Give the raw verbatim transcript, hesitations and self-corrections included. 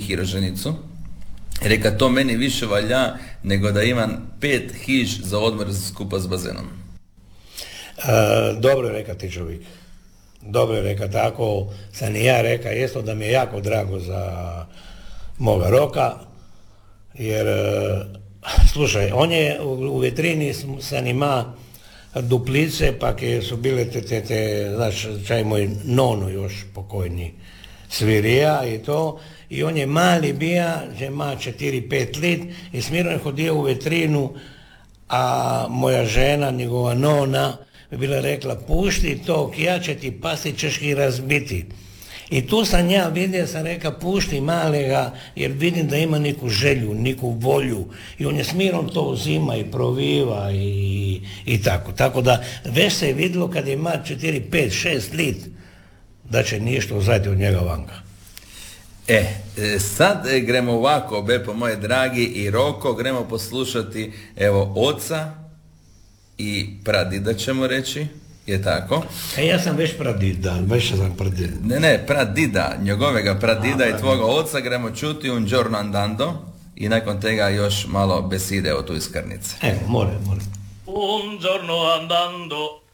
Miki roženicu. Reka, to meni više valja nego da imam pet hiž za odmor skupa s bazenom. E, dobro je reka ti čovjek. Dobro je reka, tako sam i ja reka, jesto da mi je jako drago za moga Roka, jer, slušaj, on je u, u vitrini sam ima duplice, pa ke su bile te, te, te, znaš, čaj moj nono još pokojni svirija i to, i on je mali bija, že ima četiri pet lit, i smirno je hodio u vitrinu, a moja žena, njegova nona, bi bila rekla, pušti to, ja će ti pasti, ćeš ih razbiti. I tu sam ja vidio, sam reka, pušti malega, jer vidim da ima neku želju, neku volju, i on je smirom to uzima i proviva i, i tako. Tako da već se je vidjelo kad ima četiri, pet, šest lit, da će ništa uzeti od njega vanka. E, sad gremo ovako, Bepo moje dragi i Roko, gremo poslušati, evo, oca i pradida ćemo reći, je tako? E, ja sam već pradida, već sam pradida. Ne, ne, pradida, njegovega pradida A, i tvoga oca, gremo čuti Un giorno andando i nakon tega još malo beside o tu iz Krnice. Evo, more, more. Un giorno andando